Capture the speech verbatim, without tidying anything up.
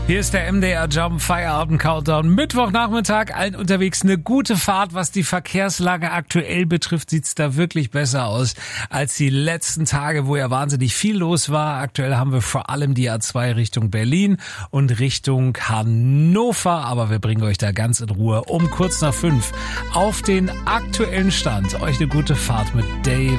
Hier ist der M D R Jump Feierabend Countdown. Mittwochnachmittag, allen unterwegs eine gute Fahrt. Was die Verkehrslage aktuell betrifft, sieht's da wirklich besser aus als die letzten Tage, wo ja wahnsinnig viel los war. Aktuell haben wir vor allem die A zwei Richtung Berlin und Richtung Hannover. Aber wir bringen euch da ganz in Ruhe um kurz nach fünf auf den aktuellen Stand. Euch eine gute Fahrt mit Dave